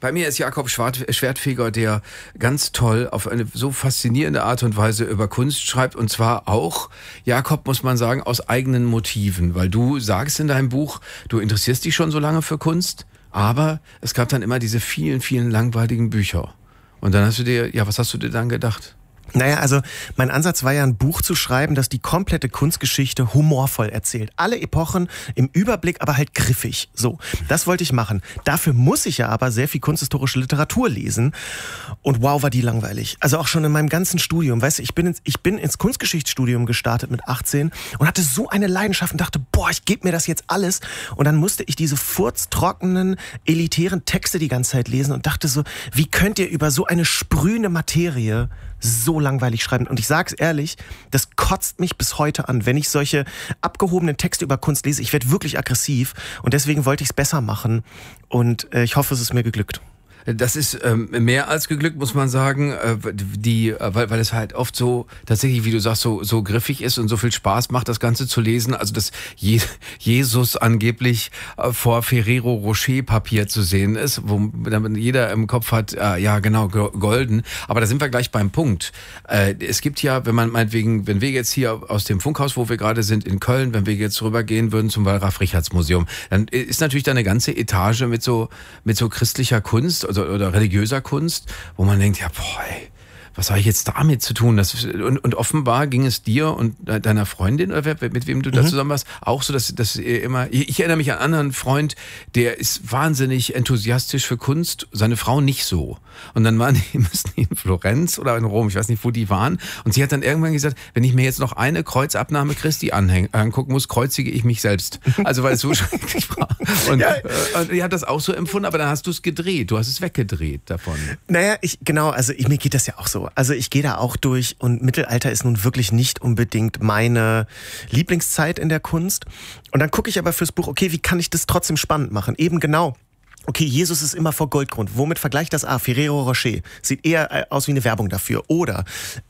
Bei mir ist Jakob Schwertfeger, der ganz toll auf eine so faszinierende Art und Weise über Kunst schreibt. Und zwar auch, Jakob, muss man sagen, aus eigenen Motiven. Weil du sagst in deinem Buch, du interessierst dich schon so lange für Kunst, aber es gab dann immer diese vielen, vielen langweiligen Bücher. Und dann hast du dir, was hast du dir dann gedacht? Naja, also mein Ansatz war ja, ein Buch zu schreiben, das die komplette Kunstgeschichte humorvoll erzählt. Alle Epochen im Überblick, aber halt griffig. So, das wollte ich machen. Dafür muss ich ja aber sehr viel kunsthistorische Literatur lesen. Und wow, war die langweilig. Also auch schon in meinem ganzen Studium. Weißt du, ich bin ins Kunstgeschichtsstudium gestartet mit 18 und hatte so eine Leidenschaft und dachte, boah, ich gebe mir das jetzt alles. Und dann musste ich diese furztrockenen, elitären Texte die ganze Zeit lesen und dachte so, wie könnt ihr über so eine sprühende Materie so langweilig schreiben? Und ich sag's ehrlich, das kotzt mich bis heute an. Wenn ich solche abgehobenen Texte über Kunst lese, ich werde wirklich aggressiv. Und deswegen wollte ich es besser machen. Und ich hoffe, es ist mir geglückt. Das ist mehr als geglückt, muss man sagen, weil es halt oft so tatsächlich, wie du sagst, so griffig ist und so viel Spaß macht, das Ganze zu lesen. Also dass Jesus angeblich vor Ferrero Rocher Papier zu sehen ist, wo dann jeder im Kopf hat, ja genau, golden. Aber da sind wir gleich beim Punkt. Es gibt ja, wenn man meinetwegen, wenn wir jetzt hier aus dem Funkhaus, wo wir gerade sind in Köln, wenn wir jetzt rübergehen würden zum Wallraf-Richartz-Museum, dann ist natürlich da eine ganze Etage mit so christlicher Kunst oder religiöser Kunst, wo man denkt, ja, boah, ey, was habe ich jetzt damit zu tun? Und offenbar ging es dir und deiner Freundin, oder mit wem du da zusammen warst, auch so, dass ihr immer, ich erinnere mich an einen anderen Freund, der ist wahnsinnig enthusiastisch für Kunst, seine Frau nicht so. Und dann müssen die in Florenz oder in Rom, ich weiß nicht, wo die waren, und sie hat dann irgendwann gesagt, wenn ich mir jetzt noch eine Kreuzabnahme Christi angucken muss, kreuzige ich mich selbst. Also weil es so schrecklich war. Und ihr habt das auch so empfunden, aber dann hast du es gedreht, du hast es weggedreht davon. Naja, mir geht das ja auch so. Also ich gehe da auch durch und Mittelalter ist nun wirklich nicht unbedingt meine Lieblingszeit in der Kunst. Und dann gucke ich aber fürs Buch, okay, wie kann ich das trotzdem spannend machen? Eben genau. Okay, Jesus ist immer vor Goldgrund. Womit vergleicht das? Ferrero Rocher. Sieht eher aus wie eine Werbung dafür. Oder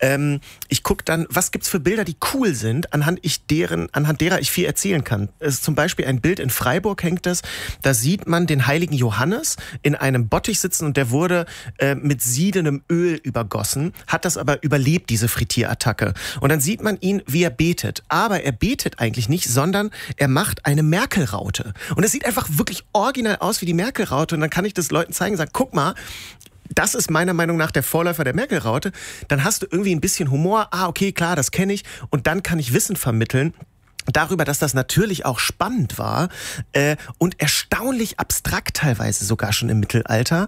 ich gucke dann, was gibt's für Bilder, die cool sind, anhand derer ich viel erzählen kann. Es ist zum Beispiel ein Bild in Freiburg hängt das. Da sieht man den heiligen Johannes in einem Bottich sitzen und der wurde mit siedendem Öl übergossen, hat das aber überlebt, diese Frittierattacke. Und dann sieht man ihn, wie er betet. Aber er betet eigentlich nicht, sondern er macht eine Merkel-Raute. Und es sieht einfach wirklich original aus wie die Merkel-Raute und dann kann ich das Leuten zeigen und sagen, guck mal, das ist meiner Meinung nach der Vorläufer der Merkel-Raute. Dann hast du irgendwie ein bisschen Humor, okay, klar, das kenne ich und dann kann ich Wissen vermitteln darüber, dass das natürlich auch spannend war und erstaunlich abstrakt teilweise sogar schon im Mittelalter.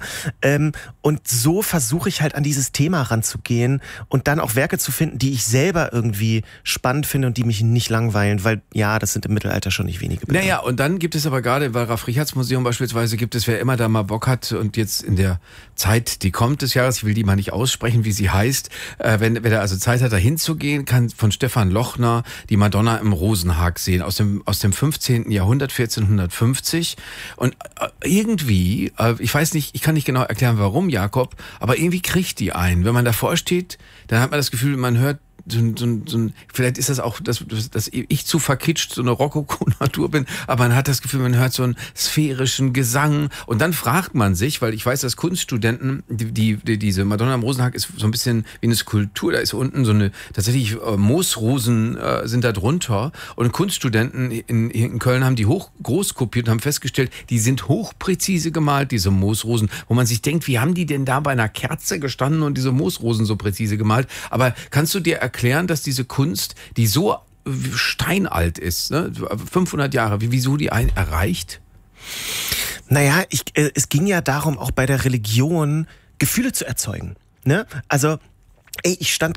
Und so versuche ich halt an dieses Thema ranzugehen und dann auch Werke zu finden, die ich selber irgendwie spannend finde und die mich nicht langweilen, weil ja, das sind im Mittelalter schon nicht wenige Bilder. Naja, und dann gibt es aber gerade im Wallraf-Richartz-Museum beispielsweise, wer immer da mal Bock hat und jetzt in der Zeit, die kommt des Jahres, ich will die mal nicht aussprechen, wie sie heißt, wenn er also Zeit hat, da hinzugehen, kann von Stefan Lochner die Madonna im Rosenhag sehen, aus dem 15. Jahrhundert, 1450. Und irgendwie, ich weiß nicht, ich kann nicht genau erklären, warum, Jakob, aber irgendwie kriegt die einen. Wenn man davor steht, dann hat man das Gefühl, man hört vielleicht ist das auch, dass ich zu verkitscht, so eine Rokoko-Natur bin, aber man hat das Gefühl, man hört so einen sphärischen Gesang und dann fragt man sich, weil ich weiß, dass Kunststudenten, diese Madonna im Rosenhag ist so ein bisschen wie eine Skulptur, da ist unten so eine, tatsächlich Moosrosen sind da drunter und Kunststudenten in Köln haben die groß kopiert und haben festgestellt, die sind hochpräzise gemalt, diese Moosrosen, wo man sich denkt, wie haben die denn da bei einer Kerze gestanden und diese Moosrosen so präzise gemalt, aber kannst du dir erklären, dass diese Kunst, die so steinalt ist, ne, 500 Jahre, wieso die einen erreicht? Naja, es ging ja darum, auch bei der Religion Gefühle zu erzeugen. Ne? Also, ich stand